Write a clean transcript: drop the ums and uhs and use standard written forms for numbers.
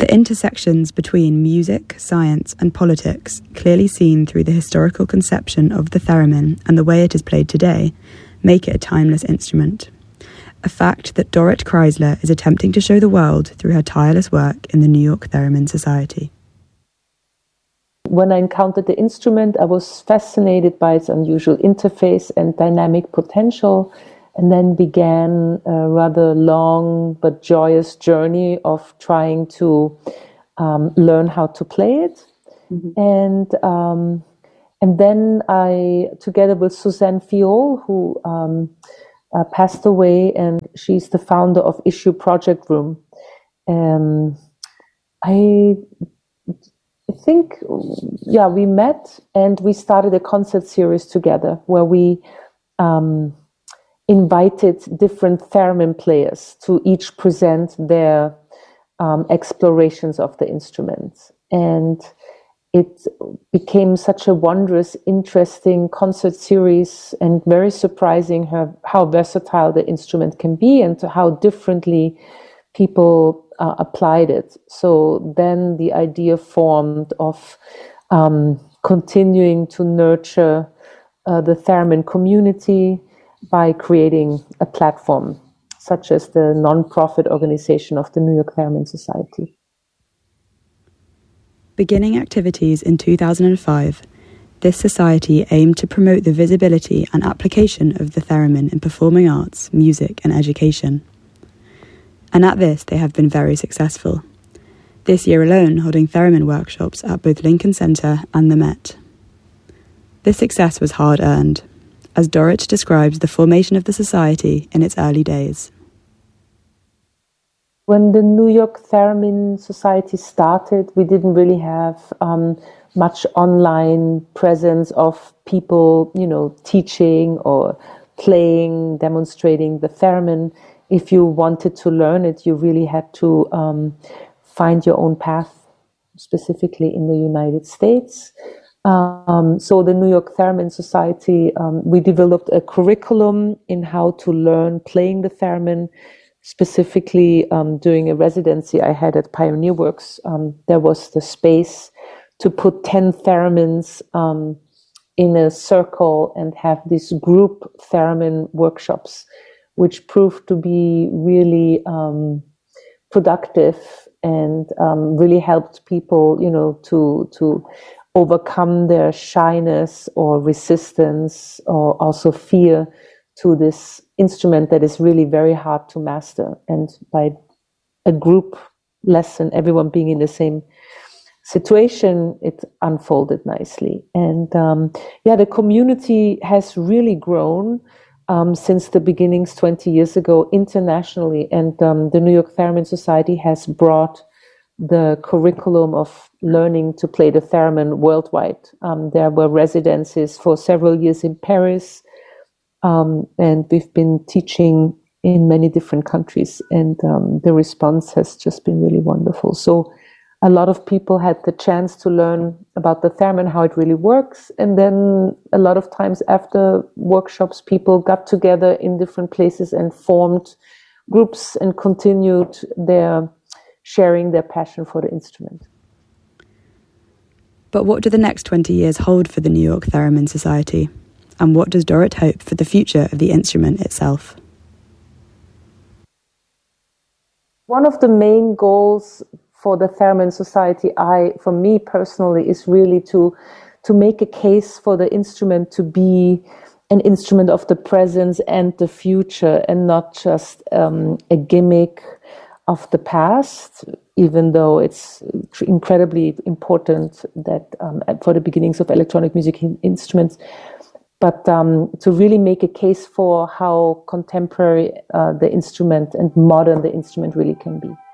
The intersections between music, science, and politics, clearly seen through the historical conception of the theremin and the way it is played today, make it a timeless instrument. A fact that Dorrit Kreisler is attempting to show the world through her tireless work in the New York Theremin Society. When I encountered the instrument, I was fascinated by its unusual interface and dynamic potential, and then began a rather long but joyous journey of trying to learn how to play it. Mm-hmm. And then I, together with Suzanne Fiol, who passed away, and she's the founder of Issue Project Room, I think, we met and we started a concert series together where we invited different theremin players to each present their explorations of the instruments. And it became such a wondrous, interesting concert series, and very surprising how versatile the instrument can be and how differently people applied it. So then the idea formed of continuing to nurture the theremin community by creating a platform such as the non-profit organization of the New York Theremin Society. Beginning activities in 2005, this society aimed to promote the visibility and application of the theremin in performing arts, music, and education. And at this, they have been very successful. This year alone, holding theremin workshops at both Lincoln Center and the Met. This success was hard-earned, as Dorrit describes the formation of the society in its early days. When the New York Theremin Society started, we didn't really have much online presence of people, teaching or playing, demonstrating the theremin. If you wanted to learn it, you really had to find your own path, specifically in the United States. So the New York Theremin Society, we developed a curriculum in how to learn playing the theremin. Specifically, during a residency I had at Pioneer Works, there was the space to put 10 theremins in a circle and have these group theremin workshops, which proved to be really productive and really helped people, to overcome their shyness or resistance or also fear to this instrument that is really very hard to master. And by a group lesson, everyone being in the same situation, it unfolded nicely. And the community has really grown since the beginnings 20 years ago internationally. And the New York Theremin Society has brought the curriculum of learning to play the theremin worldwide. There were residencies for several years in Paris, and we've been teaching in many different countries, and the response has just been really wonderful. So a lot of people had the chance to learn about the theremin, how it really works, and then a lot of times after workshops, people got together in different places and formed groups and continued sharing their passion for the instrument. But what do the next 20 years hold for the New York Theremin Society? And what does Dorrit hope for the future of the instrument itself? One of the main goals for the Theremin Society, for me personally, is really to make a case for the instrument to be an instrument of the present and the future, and not just a gimmick of the past, even though it's incredibly important that for the beginnings of electronic music instruments, but to really make a case for how contemporary the instrument and modern the instrument really can be.